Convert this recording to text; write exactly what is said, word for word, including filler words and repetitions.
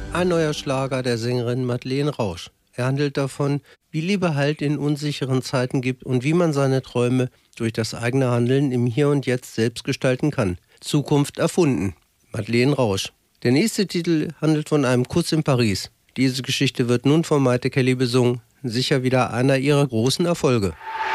Ein neuer Schlager der Sängerin Madeleine Rausch. Er handelt davon, wie Liebe Halt in unsicheren Zeiten gibt und wie man seine Träume durch das eigene Handeln im Hier und Jetzt selbst gestalten kann. Zukunft erfunden. Madeleine Rausch. Der nächste Titel handelt von einem Kuss in Paris. Diese Geschichte wird nun von Maite Kelly besungen. Sicher wieder einer ihrer großen Erfolge.